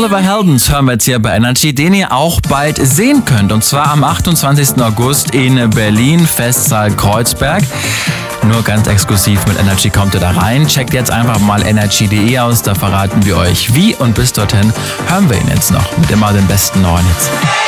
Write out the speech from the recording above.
Oliver Heldens hören wir jetzt hier bei Energy, den ihr auch bald sehen könnt. Und zwar am 28. August in Berlin, Festsaal Kreuzberg. Nur ganz exklusiv mit Energy kommt ihr da rein. Checkt jetzt einfach mal energy.de aus, da verraten wir euch wie. Und bis dorthin hören wir ihn jetzt noch mit immer den besten neuen Hits.